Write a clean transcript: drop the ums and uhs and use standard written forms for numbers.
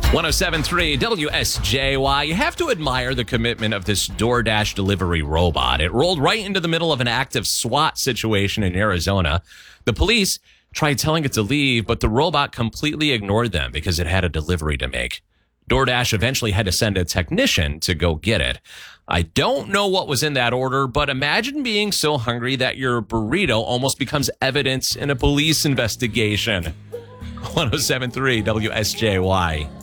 107.3 WSJY. You have to admire the commitment of this DoorDash delivery robot. It rolled right into the middle of an active SWAT situation in Arizona. The police tried telling it to leave, but the robot completely ignored them because it had a delivery to make. DoorDash eventually had to send a technician to go get it. I don't know what was in that order, but imagine being so hungry that your burrito almost becomes evidence in a police investigation. 107.3 WSJY.